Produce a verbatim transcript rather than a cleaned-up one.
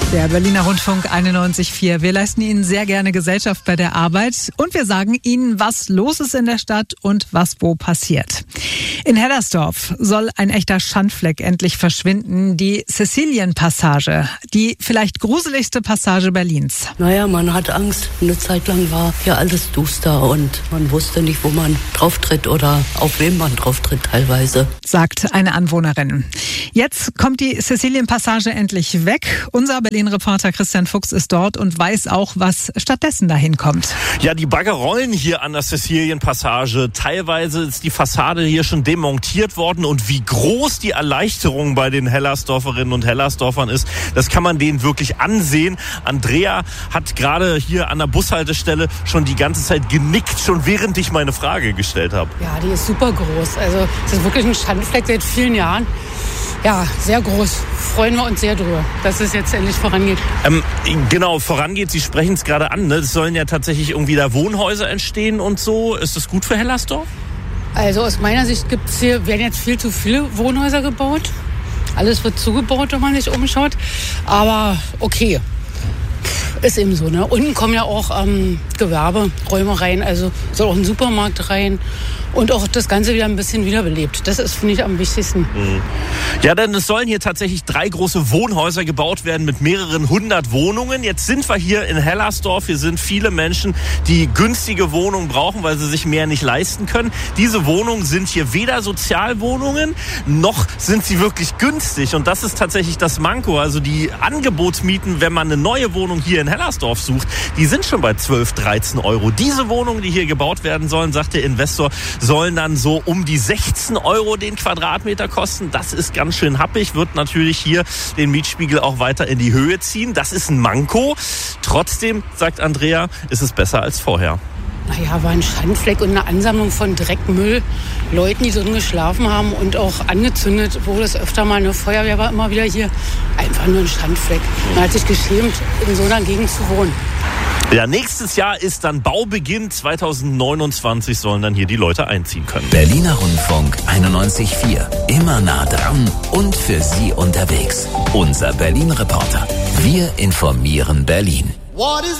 Der Berliner Rundfunk einundneunzig Komma vier. Wir leisten Ihnen sehr gerne Gesellschaft bei der Arbeit und wir sagen Ihnen, was los ist in der Stadt und was wo passiert. In Hellersdorf soll ein echter Schandfleck endlich verschwinden, die Cäcilienpassage, die vielleicht gruseligste Passage Berlins. Naja, man hat Angst. Eine Zeit lang war hier alles duster und man wusste nicht, wo man drauf tritt oder auf wem man drauf tritt teilweise. Sagt eine Anwohnerin. Jetzt kommt die Cäcilienpassage endlich weg. Unser Berlin-Reporter Christian Fuchs ist dort und weiß auch, was stattdessen dahin kommt. Ja, die Bagger rollen hier an der Cäcilienpassage. Teilweise ist die Fassade hier schon demontiert worden und wie groß die Erleichterung bei den Hellersdorferinnen und Hellersdorfern ist, das kann man denen wirklich ansehen. Andrea hat gerade hier an der Bushaltestelle schon die ganze Zeit genickt, schon während ich meine Frage gestellt habe. Ja, die ist super groß. Also es ist wirklich ein Schandfleck seit vielen Jahren. Ja, sehr groß. Freuen wir uns sehr drüber, dass es jetzt endlich vorangeht. Ähm, genau, vorangeht. Sie sprechen es gerade an. Ne? Es sollen ja tatsächlich irgendwie da Wohnhäuser entstehen und so. Ist das gut für Hellersdorf? Also aus meiner Sicht gibt's hier, werden jetzt viel zu viele Wohnhäuser gebaut. Alles wird zugebaut, wenn man sich umschaut. Aber okay, ist eben so. Ne? Unten kommen ja auch ähm, Gewerberäume rein. Also soll auch ein Supermarkt rein. Und auch das Ganze wieder ein bisschen wiederbelebt. Das ist, finde ich, am wichtigsten. Ja, denn es sollen hier tatsächlich drei große Wohnhäuser gebaut werden mit mehreren hundert Wohnungen. Jetzt sind wir hier in Hellersdorf. Hier sind viele Menschen, die günstige Wohnungen brauchen, weil sie sich mehr nicht leisten können. Diese Wohnungen sind hier weder Sozialwohnungen, noch sind sie wirklich günstig. Und das ist tatsächlich das Manko. Also die Angebotsmieten, wenn man eine neue Wohnung hier in Hellersdorf sucht, die sind schon bei zwölf, dreizehn Euro. Diese Wohnungen, die hier gebaut werden sollen, sagt der Investor, sollen dann so um die sechzehn Euro den Quadratmeter kosten. Das ist ganz schön happig, wird natürlich hier den Mietspiegel auch weiter in die Höhe ziehen. Das ist ein Manko. Trotzdem, sagt Andrea, ist es besser als vorher. Naja, war ein Schandfleck und eine Ansammlung von Dreckmüll. Leuten, die drin geschlafen haben und auch angezündet wurde es öfter mal. Eine Feuerwehr war immer wieder hier. Einfach nur ein Schandfleck. Man hat sich geschämt, in so einer Gegend zu wohnen. Ja, nächstes Jahr ist dann Baubeginn. zweitausendneunundzwanzig sollen dann hier die Leute einziehen können. Berliner Rundfunk einundneunzig Komma vier. Immer nah dran und für Sie unterwegs. Unser Berlin-Reporter. Wir informieren Berlin.